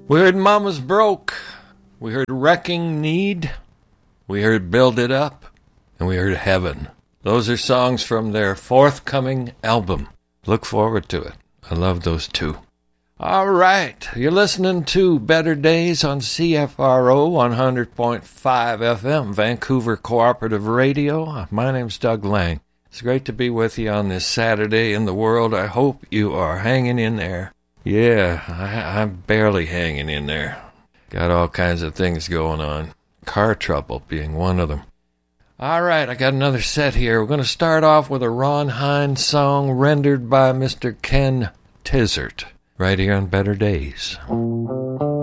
We heard Mama's Broke. We heard Wrecking Need. We heard Build It Up. And we heard Heaven. Those are songs from their forthcoming album. Look forward to it. I love those two. All right. You're listening to Better Days on CFRO 100.5 FM, Vancouver Cooperative Radio. My name's Doug Lang. It's great to be with you on this Saturday in the world. I hope you are hanging in there. Yeah, I'm barely hanging in there. Got all kinds of things going on. Car trouble being one of them. All right, I got another set here. We're going to start off with a Ron Hynes song rendered by Mr. Ken Tizard right here on Better Days.